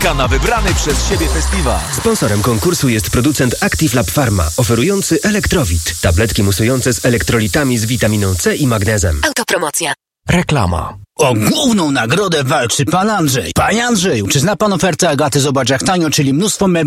Czeka na wybrany przez siebie festiwal. Sponsorem konkursu jest producent Active Lab Pharma, oferujący Elektrowit. Tabletki musujące z elektrolitami z witaminą C i magnezem. Autopromocja. Reklama. O główną nagrodę walczy pan Andrzej. Panie Andrzeju, czy zna pan ofertę Agaty Zobacz jak tanio, czyli mnóstwo mebli